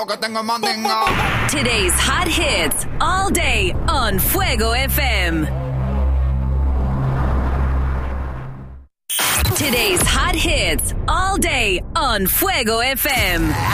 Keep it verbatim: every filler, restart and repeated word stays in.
Que tengo mandinga. Today's hot hits all day on Fuego F M. Today's hot hits all day on Fuego F M.